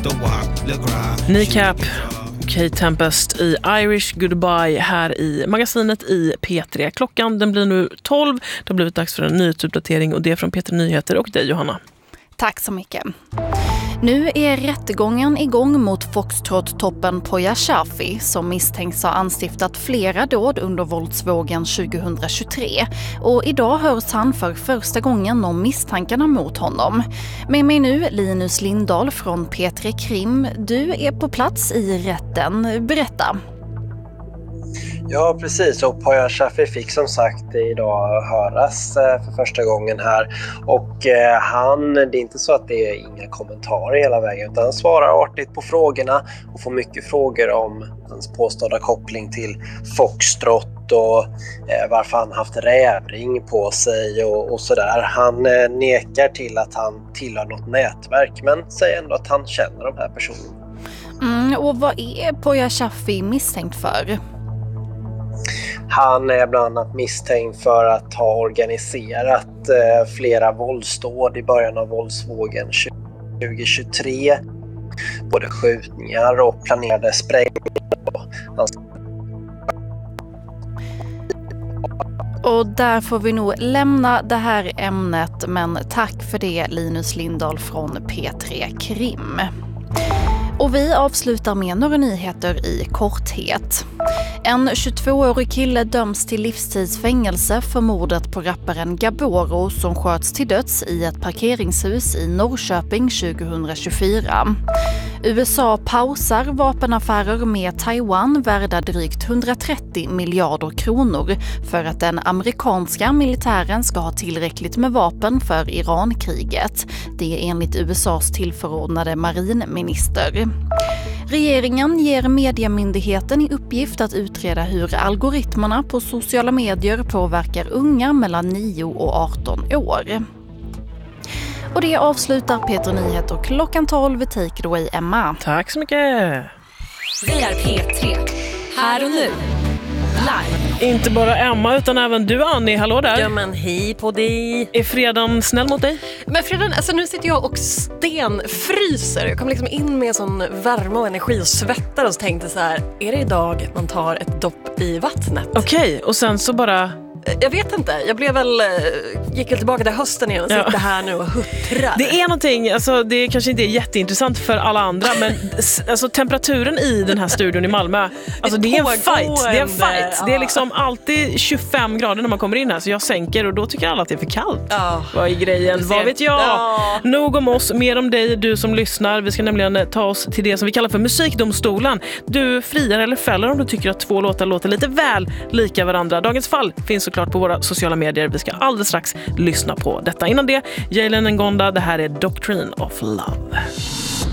Kneecap, Kate Tempest i Irish Goodbye här i magasinet i P3. Klockan den blir nu 12. Det har blivit dags för en nyhetsuppdatering och det är från P3 Nyheter och dig Johanna. Tack så mycket. Nu är rättegången igång mot Foxtrot-toppen Poya Shafi som misstänks ha anstiftat flera dåd under våldsvågen 2023. Och idag hörs han för första gången om misstankarna mot honom. Med mig nu Linus Lindahl från P3 Krim. Du är på plats i rätten. Berätta. Ja, precis. Och Poya Shafi fick som sagt idag höras för första gången här. Och det är inte så att det är inga kommentarer hela vägen utan han svarar artigt på frågorna och får mycket frågor om hans påstådda koppling till Foxtrot och varför han haft rävring på sig och sådär. Han nekar till att han tillhör något nätverk men säger ändå att han känner de här personerna. Och vad är Poya Shafi misstänkt för? Han är bland annat misstänkt för att ha organiserat flera våldsdåd i början av våldsvågen 2023. Både skjutningar och planerade sprängningar. Och där får vi nog lämna det här ämnet, men tack för det Linus Lindahl från P3 Krim. Och vi avslutar med några nyheter i korthet. En 22-årig kille döms till livstidsfängelse för mordet på rapparen Gaboro som sköts till döds i ett parkeringshus i Norrköping 2024. USA pausar vapenaffärer med Taiwan värda drygt 130 miljarder kronor för att den amerikanska militären ska ha tillräckligt med vapen för Irankriget. Det är enligt USAs tillförordnade marinminister. Regeringen ger Mediamyndigheten i uppgift att utreda hur algoritmerna på sociala medier påverkar unga mellan 9 och 18 år. Och det avslutar P3 Nyheter klockan 12. Take it away, Emma. Tack så mycket. Vi är P3. Här och nu. Live. Inte bara Emma utan även du Annie, hallå där. Ja men hej på dig. Är fredagen snäll mot dig? Men fredagen, alltså nu sitter jag och stenfryser. Jag kom liksom in med sån värme och energi och svettar och så tänkte så här, är det idag man tar ett dopp i vattnet? Okej, och sen så bara... Jag vet inte, jag gick väl tillbaka till hösten igen och sitter här nu och huttrar. Det är någonting, alltså det kanske inte är jätteintressant för alla andra, men alltså temperaturen i den här studion i Malmö, alltså det är en fight. Det är en fight. Ja. Det är liksom alltid 25 grader när man kommer in här, så jag sänker och då tycker alla att det är för kallt. Ja. Vad är grejen? Vad vet jag? Ja. Nog om oss, mer om dig, du som lyssnar. Vi ska nämligen ta oss till det som vi kallar för musikdomstolen. Du friar eller fäller om du tycker att två låtar låter lite väl lika varandra. Dagens fall finns såklart på våra sociala medier. Vi ska alldeles strax lyssna på detta. Innan det, Jalen Ngonda, det här är Doctrine of Love.